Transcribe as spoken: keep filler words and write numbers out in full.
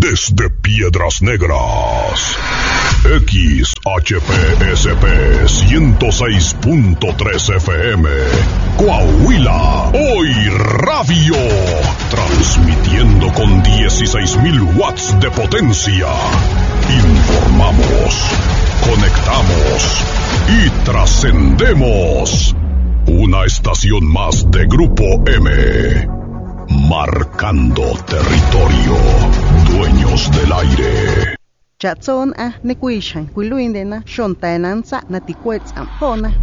Desde Piedras Negras, X H P S P ciento seis punto tres F M, Coahuila, Hoy Radio, transmitiendo con dieciséis mil watts de potencia. Informamos, conectamos y trascendemos. Una estación más de Grupo M, marcando territorio, dueños del aire. Chatson a nekuishan, kuiluindena, shontaenanza, naticuetz ampona.